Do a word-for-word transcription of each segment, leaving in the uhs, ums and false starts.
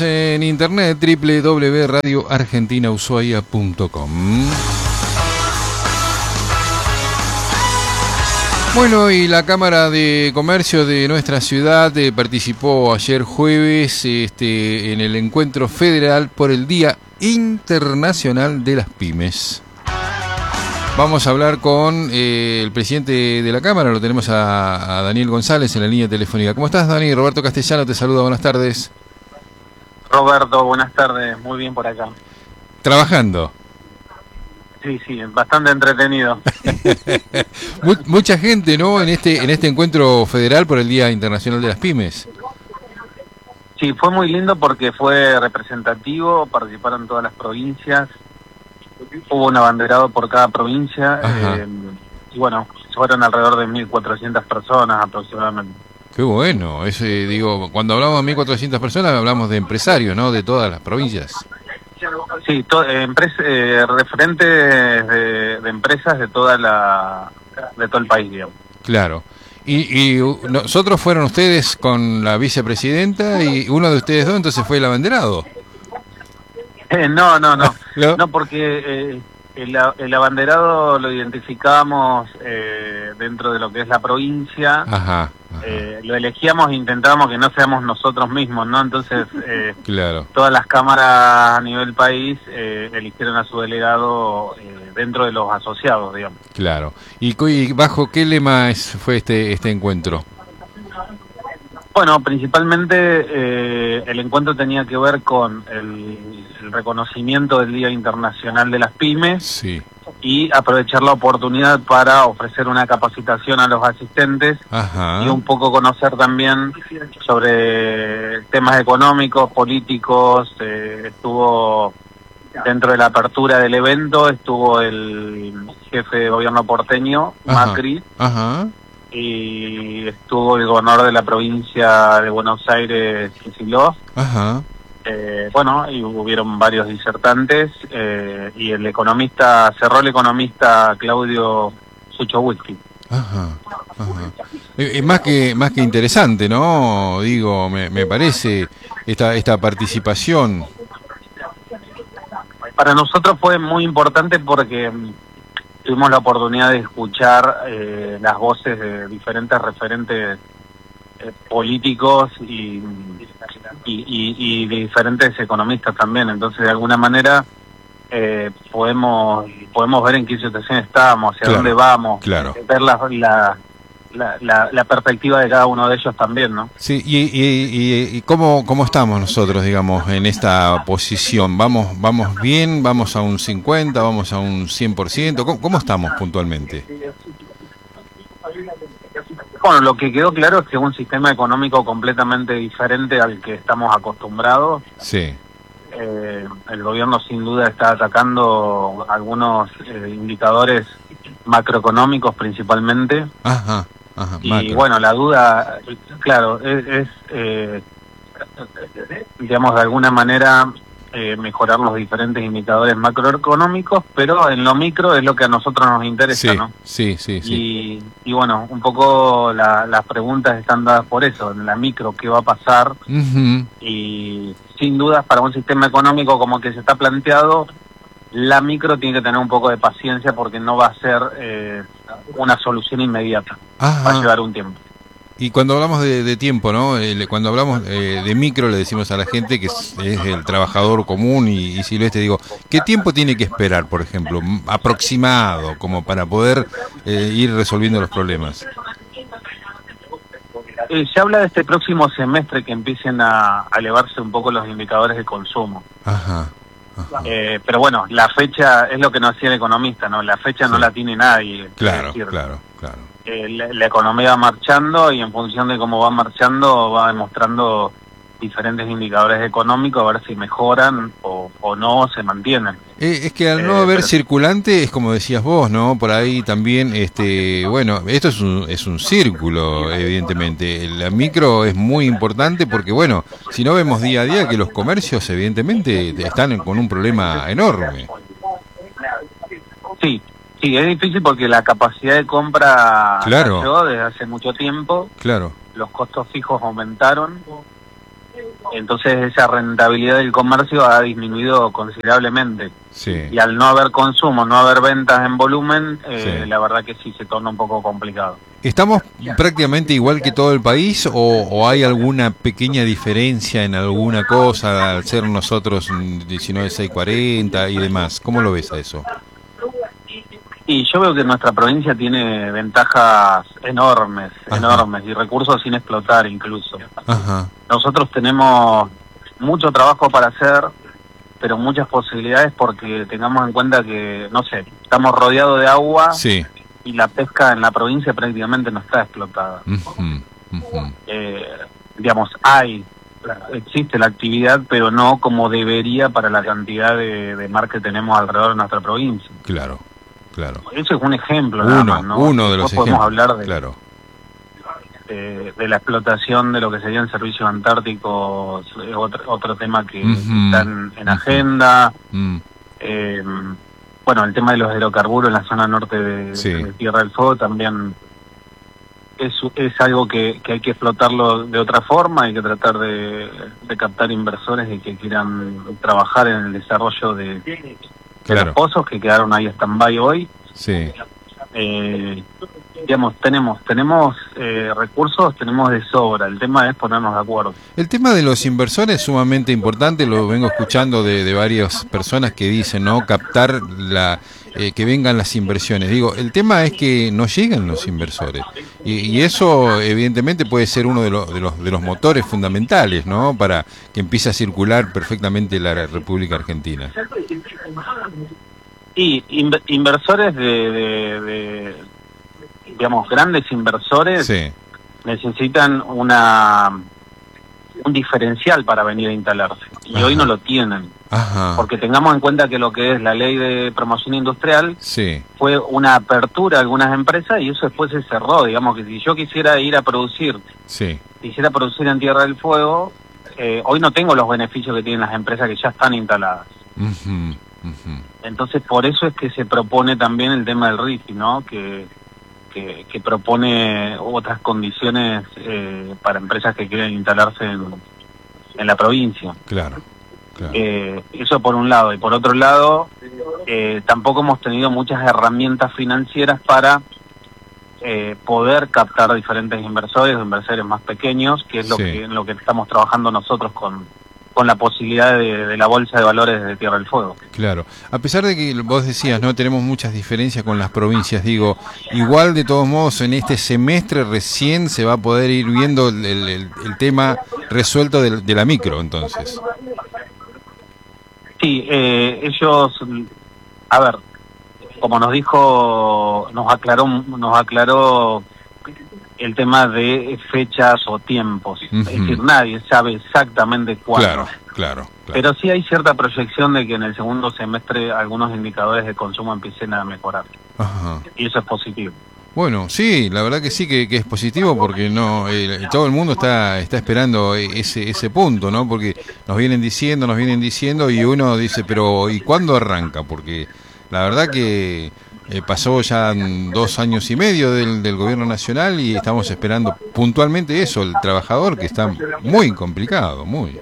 En internet doble u doble u doble u punto radio argentina ushuaia punto com. Bueno, y la Cámara de Comercio de nuestra ciudad eh, participó ayer jueves este, en el encuentro federal por el Día Internacional de las Pymes. Vamos a hablar con eh, el presidente de la Cámara, lo tenemos a, a Daniel González en la línea telefónica. ¿Cómo estás, Dani? Roberto Castellano te saluda, buenas tardes. Roberto, buenas tardes, muy bien por acá. ¿Trabajando? Sí, sí, bastante entretenido. Mucha gente, ¿no? En este en este encuentro federal por el Día Internacional de las Pymes. Sí, fue muy lindo porque fue representativo, participaron todas las provincias, hubo un abanderado por cada provincia, eh, y bueno, fueron alrededor de mil cuatrocientas personas aproximadamente. Qué bueno, es, eh, digo, cuando hablamos de mil cuatrocientas personas hablamos de empresarios, ¿no? De todas las provincias. Sí, to, eh, empres, eh, referentes de, de empresas de toda la de todo el país, digamos. Claro. Y, y nosotros fueron ustedes con la vicepresidenta y uno de ustedes dos entonces fue el abanderado. Eh, no, no, no, no, no porque eh, el, el abanderado lo identificábamos eh, dentro de lo que es la provincia. Ajá. Ajá. Eh, lo elegíamos e intentábamos que no seamos nosotros mismos, ¿no? Entonces, eh, claro. Todas las cámaras a nivel país eh, eligieron a su delegado eh, dentro de los asociados, digamos. Claro. ¿Y, y bajo qué lema es, fue este este encuentro? Bueno, principalmente eh, el encuentro tenía que ver con el, el reconocimiento del Día Internacional de las Pymes. Sí. Y aprovechar la oportunidad para ofrecer una capacitación a los asistentes. Ajá. Y un poco conocer también sobre temas económicos, políticos. Eh, estuvo dentro de la apertura del evento, estuvo el jefe de gobierno porteño, Ajá. Macri. Ajá. Y estuvo el gobernador de la provincia de Buenos Aires, Kicillof. Ajá. Eh, bueno, y hubieron varios disertantes, eh, y el economista, cerró el economista Claudio Suchowicki. Ajá, ajá. Es más que más que interesante, ¿no? Digo, me, me parece esta esta participación. Para nosotros fue muy importante porque tuvimos la oportunidad de escuchar eh, las voces de diferentes referentes eh, políticos y Y, y, y de diferentes economistas también, entonces de alguna manera eh, podemos podemos ver en qué situación estamos, hacia claro, dónde vamos, claro. ver la, la, la, la, la perspectiva de cada uno de ellos también, ¿no? Sí, y, y, y, y ¿cómo, cómo estamos nosotros, digamos, en esta posición? ¿Vamos vamos bien? ¿Vamos a un cincuenta? ¿Vamos a un cien por ciento? ¿Cómo, cómo estamos puntualmente? Bueno, lo que quedó claro es que es un sistema económico completamente diferente al que estamos acostumbrados. Sí. Eh, el gobierno sin duda está atacando algunos eh, indicadores macroeconómicos principalmente. Ajá, ajá. Y macro. Bueno, la duda, claro, es, es eh, digamos, de alguna manera eh, mejorar los diferentes indicadores macroeconómicos, pero en lo micro es lo que a nosotros nos interesa, sí, ¿no? Sí, sí, sí. Y, y bueno, un poco la, las preguntas están dadas por eso, en la micro, ¿qué va a pasar? Uh-huh. Y sin dudas, para un sistema económico como que se está planteado, la micro tiene que tener un poco de paciencia porque no va a ser eh, una solución inmediata. Ajá. Va a llevar un tiempo. Y cuando hablamos de, de tiempo, ¿no? Eh, cuando hablamos eh, de micro le decimos a la gente que es, es el trabajador común y, y silvestre, digo, ¿qué tiempo tiene que esperar, por ejemplo, aproximado, como para poder eh, ir resolviendo los problemas? Eh, se habla de este próximo semestre que empiecen a, a elevarse un poco los indicadores de consumo. Ajá. Ajá. Eh, pero bueno, la fecha es lo que nos decía el economista, ¿no? La fecha sí. No la tiene nadie. Claro, decir, claro, claro. Eh, la, la economía va marchando y en función de cómo va marchando va demostrando diferentes indicadores económicos a ver si mejoran o, o no, se mantienen. Eh, es que al no eh, haber pero... circulante, es como decías vos, ¿no? Por ahí también, este, bueno, esto es un, es un círculo, evidentemente. La micro es muy importante porque, bueno, si no vemos día a día que los comercios, evidentemente, están con un problema enorme. Sí. Sí, es difícil porque la capacidad de compra claro. cayó desde hace mucho tiempo. Claro. Los costos fijos aumentaron entonces esa rentabilidad del comercio ha disminuido considerablemente. Sí. Y al no haber consumo, no haber ventas en volumen, eh, Sí. la verdad que sí se torna un poco complicado. ¿Estamos prácticamente igual que todo el país o, o hay alguna pequeña diferencia en alguna cosa al ser nosotros diecinueve mil seiscientos cuarenta y demás? ¿Cómo lo ves a eso? Y yo veo que nuestra provincia tiene ventajas enormes, Ajá. enormes, y recursos sin explotar incluso. Ajá. Nosotros tenemos mucho trabajo para hacer, pero muchas posibilidades porque tengamos en cuenta que, no sé, estamos rodeados de agua Sí. y la pesca en la provincia prácticamente no está explotada. Uh-huh. Uh-huh. Eh, digamos, hay, existe la actividad, pero no como debería para la cantidad de, de mar que tenemos alrededor de nuestra provincia. Claro, claro. Eso es un ejemplo, Uno, nada más, ¿no? uno de los Después podemos ejemplos. hablar de, Claro. de, de la explotación de lo que serían servicios antárticos, es otro, otro tema que Uh-huh. está en, en Uh-huh. agenda. Mm. Eh, bueno, el tema de los hidrocarburos en la zona norte de, Sí. de Tierra del Fuego también es, es algo que, que hay que explotarlo de otra forma, hay que tratar de, de captar inversores y que quieran trabajar en el desarrollo de, de Claro. los pozos que quedaron ahí stand-by hoy. Sí. Eh, digamos, tenemos tenemos eh, recursos, tenemos de sobra, el tema es ponernos de acuerdo. El tema de los inversores es sumamente importante, lo vengo escuchando de, de varias personas que dicen, ¿no? Captar la eh, que vengan las inversiones. Digo, el tema es que no llegan los inversores y, y eso evidentemente puede ser uno de los, de los de los motores fundamentales, ¿no? Para que empiece a circular perfectamente la República Argentina. Y in- inversores de, de, de, digamos, grandes inversores Sí. necesitan una un diferencial para venir a instalarse y Ajá. hoy no lo tienen, Ajá. porque tengamos en cuenta que lo que es la ley de promoción industrial Sí. fue una apertura a algunas empresas y eso después se cerró. Digamos que si yo quisiera ir a producir, Sí. quisiera producir en Tierra del Fuego, eh, hoy no tengo los beneficios que tienen las empresas que ya están instaladas. Uh-huh. Uh-huh. Entonces, por eso es que se propone también el tema del R I F I, ¿no? Que, que, que propone otras condiciones eh, para empresas que quieren instalarse en, en la provincia. Claro. Claro. Eh, eso por un lado. Y por otro lado, eh, tampoco hemos tenido muchas herramientas financieras para eh, poder captar diferentes inversores o inversores más pequeños, que es lo Sí. que en lo que estamos trabajando nosotros con, con la posibilidad de, de la Bolsa de Valores de Tierra del Fuego. Claro, a pesar de que vos decías, no tenemos muchas diferencias con las provincias, digo, igual de todos modos en este semestre recién se va a poder ir viendo el, el, el tema resuelto de, de la micro, entonces. Sí, eh, ellos, a ver, como nos dijo, nos aclaró, nos aclaró el tema de fechas o tiempos. Uh-huh. Es decir, nadie sabe exactamente cuándo. Claro, claro, claro. Pero sí hay cierta proyección de que en el segundo semestre algunos indicadores de consumo empiecen a mejorar. Ajá. Y eso es positivo. Bueno, sí, la verdad que sí que, que es positivo porque no eh, todo el mundo está está esperando ese ese punto, ¿no? Porque nos vienen diciendo, nos vienen diciendo y uno dice, pero ¿y cuándo arranca? Porque la verdad que eh, pasó ya dos años y medio del, del gobierno nacional y estamos esperando puntualmente eso, el trabajador que está muy complicado, muy.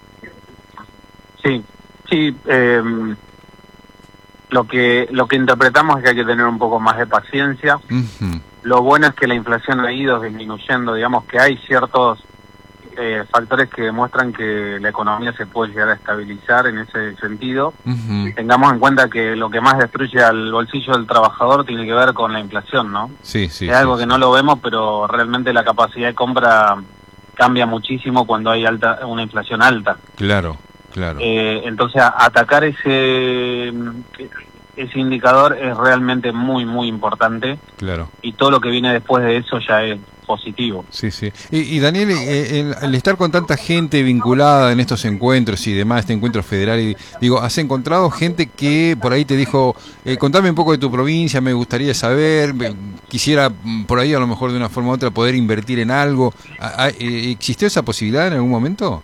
Sí, sí. Eh, lo que lo que interpretamos es que hay que tener un poco más de paciencia. Uh-huh. Lo bueno es que la inflación ha ido disminuyendo, digamos que hay ciertos eh, factores que demuestran que la economía se puede llegar a estabilizar en ese sentido. Uh-huh. Tengamos en cuenta que lo que más destruye al bolsillo del trabajador tiene que ver con la inflación, ¿no? Sí, sí. Es algo sí, que sí. no lo vemos, pero realmente la capacidad de compra cambia muchísimo cuando hay alta una inflación alta. Claro, claro. Eh, entonces, a, atacar ese ese indicador es realmente muy, muy importante. Claro. Y todo lo que viene después de eso ya es positivo. Sí, sí. Y, y Daniel, eh, el, el estar con tanta gente vinculada en estos encuentros y demás, este encuentro federal, y, digo, ¿has encontrado gente que por ahí te dijo, eh, contame un poco de tu provincia, me gustaría saber, me, quisiera por ahí a lo mejor de una forma u otra poder invertir en algo? ¿A, a, eh, ¿Existió esa posibilidad en algún momento?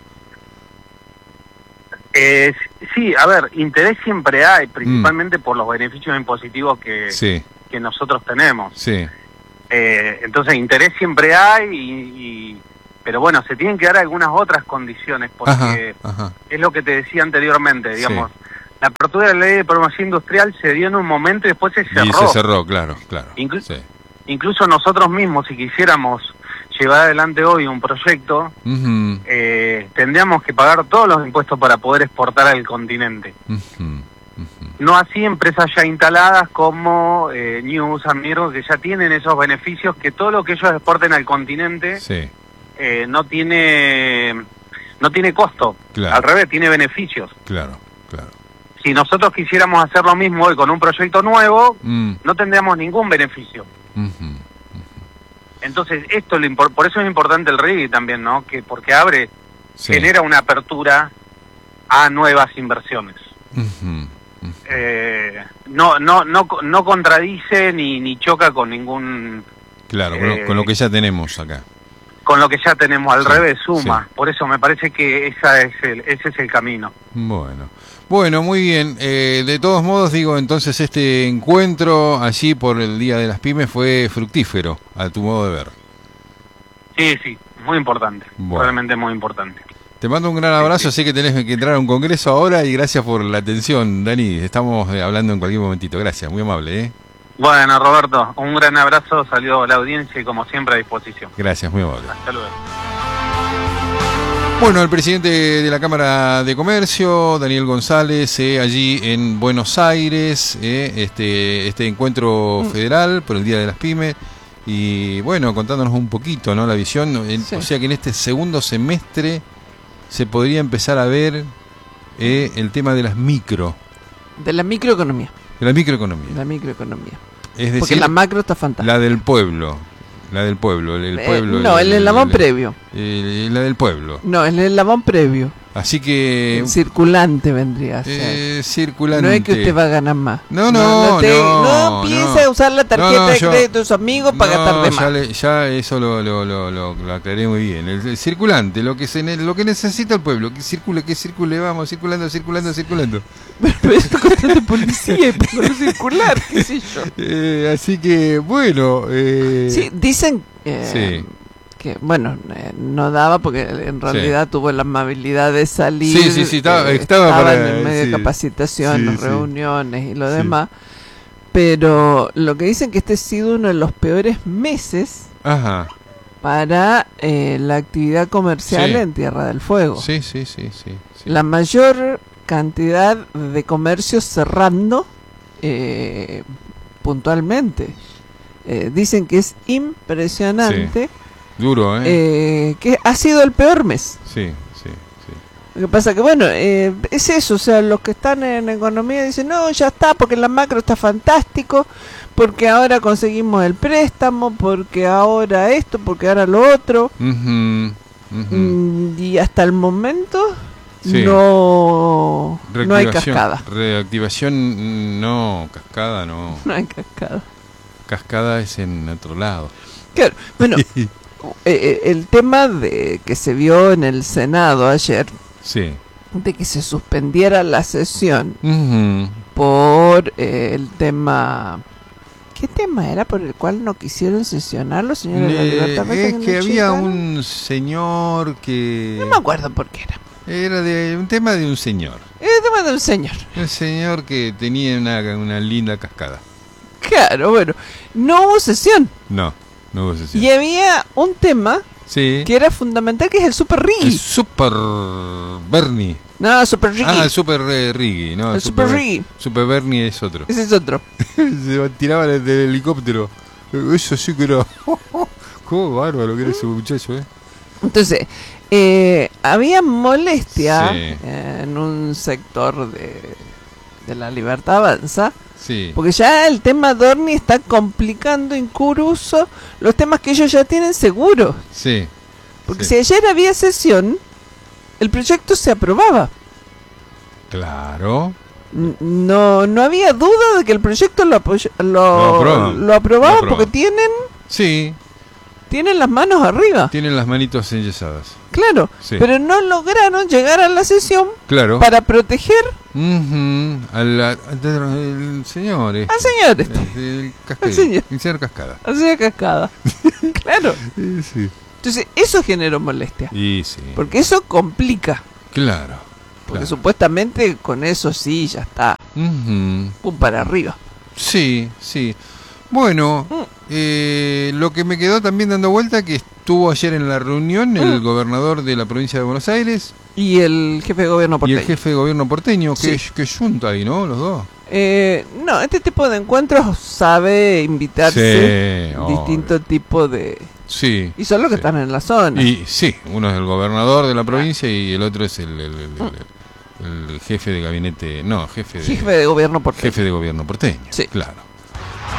Eh, sí, a ver, interés siempre hay, principalmente mm. por los beneficios impositivos que, sí. que nosotros tenemos. Sí. Eh, entonces, interés siempre hay y, y pero bueno, se tienen que dar algunas otras condiciones, porque ajá, ajá. es lo que te decía anteriormente, digamos, sí. La apertura de la ley de promoción industrial se dio en un momento y después se cerró. Y se cerró, claro, claro. Inclu sí. Incluso nosotros mismos, si quisiéramos llevar adelante hoy un proyecto, uh-huh. eh, tendríamos que pagar todos los impuestos para poder exportar al continente. Uh-huh. Uh-huh. No así empresas ya instaladas como eh, News, Amigo, que ya tienen esos beneficios, que todo lo que ellos exporten al continente sí. eh, no tiene no tiene costo, claro. Al revés, tiene beneficios. Claro, claro. Si nosotros quisiéramos hacer lo mismo hoy con un proyecto nuevo, mm. no tendríamos ningún beneficio. Uh-huh. Uh-huh. Entonces, esto lo por eso es importante el R I G I también, ¿no? Que porque abre, sí. genera una apertura a nuevas inversiones. Uh-huh. Uh-huh. Eh, no, no, no, no contradice ni, ni choca con ningún... Claro, eh, con, lo, con lo que ya tenemos acá. Con lo que ya tenemos, al sí, revés, suma. Sí. Por eso me parece que esa es el, ese es el camino. Bueno, bueno, muy bien. Eh, de todos modos, digo, entonces este encuentro allí por el Día de las Pymes fue fructífero, a tu modo de ver. Sí, sí, muy importante, bueno. Realmente muy importante. Te mando un gran abrazo, sí, sí. Sé que tenés que entrar a un congreso ahora y gracias por la atención, Dani. Estamos hablando en cualquier momentito. Gracias, muy amable, ¿eh? Bueno, Roberto, un gran abrazo, saludo a la audiencia y como siempre a disposición. Gracias, muy amable. Hasta luego. Bueno, el presidente de la Cámara de Comercio, Daniel González, eh, allí en Buenos Aires, eh, este, este encuentro federal por el Día de las Pymes, y bueno, contándonos un poquito, ¿no? La visión, en, sí. O sea que en este segundo semestre se podría empezar a ver eh, el tema de las micro. De la microeconomía. De la microeconomía. La microeconomía. Es decir, porque la macro está fantástica. La del pueblo. La del pueblo. El, el pueblo eh, no, el, el eslabón previo. El, la del pueblo. No, el eslabón previo. Así que... El circulante vendría a ser. Eh, circulante. No es que usted va a ganar más. No, no, no. Te, no, no empiece no. a usar la tarjeta no, no, de crédito de sus amigos para no, gastar de ya más. Le, ya eso lo, lo, lo, lo, lo aclaré muy bien. El, el circulante, lo que se lo que necesita el pueblo. Que circule, que circule, vamos, circulando, circulando, circulando. Pero esto contra de policía y por circular, qué sé yo. Eh, así que, bueno... Eh, sí, dicen... Eh, sí. Que, bueno, eh, no daba porque en realidad sí. tuvo la amabilidad de salir. Sí, sí, sí, estaba, eh, estaba, estaba para, en medio sí, de capacitación, sí, sí, reuniones y lo sí. demás. Pero lo que dicen que este ha sido uno de los peores meses Ajá. para eh, la actividad comercial sí. en Tierra del Fuego. Sí, sí, sí, sí, sí. La mayor cantidad de comercios cerrando eh, puntualmente. Eh, dicen que es impresionante. Sí. Duro, ¿eh? ¿eh? Que ha sido el peor mes. Sí, sí, sí. Lo que pasa que, bueno, eh, es eso, o sea, los que están en economía dicen, no, ya está, porque la macro está fantástico, porque ahora conseguimos el préstamo, porque ahora esto, porque ahora lo otro. Uh-huh, uh-huh. Y hasta el momento sí. no, no hay cascada. Reactivación, no, cascada no. No hay cascada. Cascada es en otro lado. Claro, bueno, eh, el tema de que se vio en el Senado ayer, sí. de que se suspendiera la sesión uh-huh. por eh, el tema... ¿Qué tema era por el cual no quisieron sesionar los señores de la Libertad? Es que había un señor que... No me acuerdo por qué era. Era de un tema de un señor. Era un tema de un señor. Un señor que tenía una, una linda cascada. Claro, bueno, no hubo sesión. No, no hubo sesión. Y había un tema sí. que era fundamental, que es el Super Rigi. El Super Bernie. No, Super Rigi. Ah, el Super eh, Rigi. No, el Super, Super Rigi. Super Bernie es otro. Ese es otro. Se tiraba del, del helicóptero. Eso sí que era... Cómo bárbaro que era ese muchacho, ¿eh? Entonces, eh, había molestia sí. eh, en un sector de, de la Libertad Avanza. Sí. Porque ya el tema Dorni está complicando incluso los temas que ellos ya tienen seguros. Sí. Porque sí. si ayer había sesión, el proyecto se aprobaba. Claro. No no había duda de que el proyecto lo apoy- lo, lo, aprobaban. lo aprobaban porque tienen sí. tienen las manos arriba. Tienen las manitos enyesadas. Claro, sí. Pero no lograron llegar a la sesión claro. para proteger uh-huh. al, al, al señor este. Al señor este. El, el, el, el señor. el señor Cascada. Al señor Cascada. Claro. Sí. Entonces, eso generó molestia. Y sí. Porque eso complica. Claro. Porque claro. supuestamente con eso sí, ya está. Uh-huh. Pum para arriba. Sí, sí. Bueno, mm. eh, lo que me quedó también dando vuelta, que estuvo ayer en la reunión mm. el gobernador de la provincia de Buenos Aires. Y el jefe de gobierno porteño. Y el jefe de gobierno porteño, que, sí. que junta ahí, ¿no? Los dos. Eh, no, este tipo de encuentros sabe invitarse sí, distinto tipo de... Sí. Y son los que sí. están en la zona. Y sí, uno es el gobernador de la provincia y el otro es el, el, el, el, el jefe de gabinete, no, jefe de, jefe de gobierno porteño. Jefe de gobierno porteño, sí. claro.